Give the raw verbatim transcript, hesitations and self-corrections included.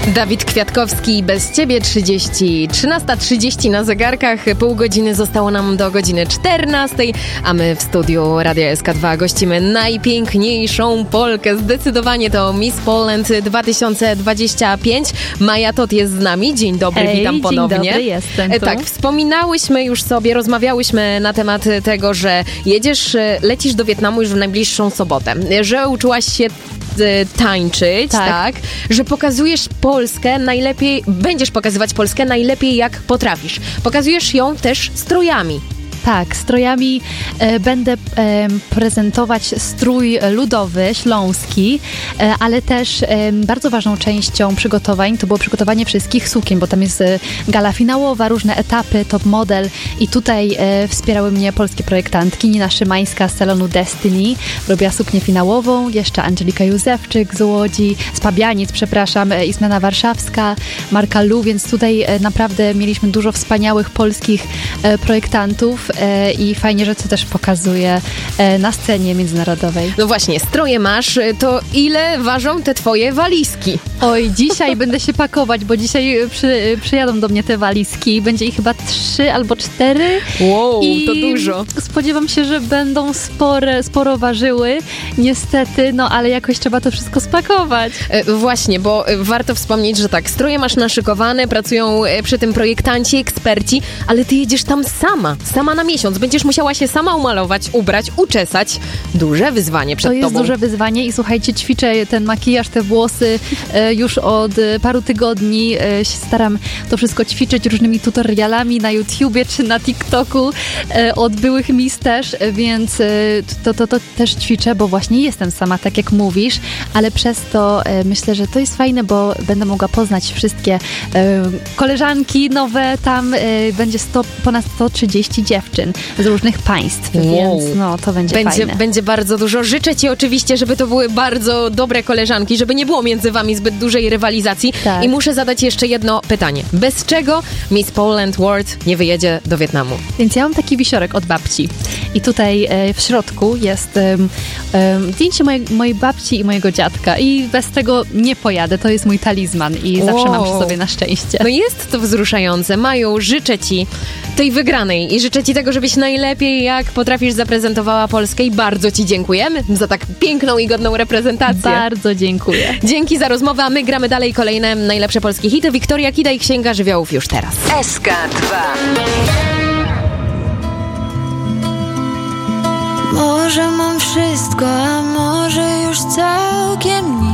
Dawid Kwiatkowski, Bez Ciebie trzydzieści, trzynasta trzydzieści na zegarkach, pół godziny zostało nam do godziny czternastej, a my w studiu Radia S K dwa gościmy najpiękniejszą Polkę, zdecydowanie to Miss Poland dwa tysiące dwudziesty piąty. Maja Tot jest z nami, dzień dobry, Hej, witam ponownie. Dzień dobry, jestem tu. Tak, wspominałyśmy już sobie, rozmawiałyśmy na temat tego, że jedziesz, lecisz do Wietnamu już w najbliższą sobotę, że uczyłaś się tańczyć, tak. tak, że pokazujesz Polskę najlepiej, będziesz pokazywać Polskę najlepiej jak potrafisz. Pokazujesz ją też strojami. Tak, strojami e, będę e, prezentować strój ludowy, śląski, e, ale też e, bardzo ważną częścią przygotowań to było przygotowanie wszystkich sukien, bo tam jest e, gala finałowa, różne etapy, top model i tutaj e, wspierały mnie polskie projektantki. Nina Szymańska z salonu Destiny robiła suknię finałową, jeszcze Angelika Józefczyk z Łodzi, z Pabianic, przepraszam, e, Ismena Warszawska, Marka Lu, więc tutaj e, naprawdę mieliśmy dużo wspaniałych polskich e, projektantów. I fajnie, że to też pokazuje na scenie międzynarodowej. No właśnie, stroje masz, to ile ważą te twoje walizki? Oj, dzisiaj będę się pakować, bo dzisiaj przy, przyjadą do mnie te walizki. Będzie ich chyba trzy albo cztery. Wow, I to dużo. Spodziewam się, że będą spore, sporo ważyły. Niestety, no ale jakoś trzeba to wszystko spakować. E, właśnie, bo warto wspomnieć, że tak, stroje masz naszykowane, pracują przy tym projektanci, eksperci, ale ty jedziesz tam sama, sama na miesiąc. Będziesz musiała się sama umalować, ubrać, uczesać. Duże wyzwanie przed tobą. To jest tobą. duże wyzwanie i słuchajcie, ćwiczę ten makijaż, te włosy e, już od paru tygodni. E, się staram to wszystko ćwiczyć różnymi tutorialami na YouTubie czy na TikToku e, od byłych mis też, więc e, to, to, to też ćwiczę, bo właśnie jestem sama, tak jak mówisz, ale przez to e, myślę, że to jest fajne, bo będę mogła poznać wszystkie e, koleżanki nowe. Tam e, będzie sto, ponad sto trzydzieści dziewczyn z różnych państw, wow. Więc no, to będzie, będzie fajne. Będzie bardzo dużo. Życzę ci oczywiście, żeby to były bardzo dobre koleżanki, żeby nie było między wami zbyt dużej rywalizacji. Tak. I muszę zadać jeszcze jedno pytanie. Bez czego Miss Poland World nie wyjedzie do Wietnamu? Więc ja mam taki wisiorek od babci. I tutaj e, w środku jest e, e, zdjęcie mojej, mojej babci i mojego dziadka. I bez tego nie pojadę. To jest mój talizman i wow. zawsze mam przy sobie na szczęście. No jest to wzruszające. Maju, życzę ci tej wygranej i życzę ci tego, żebyś najlepiej jak potrafisz zaprezentowała Polskę i bardzo ci dziękujemy za tak piękną i godną reprezentację. Bardzo dziękuję. Dzięki za rozmowę, a my gramy dalej kolejne najlepsze polskie hity. Wiktoria Kida i Księga Żywiołów już teraz. S K dwa. Może mam wszystko, a może już całkiem nie.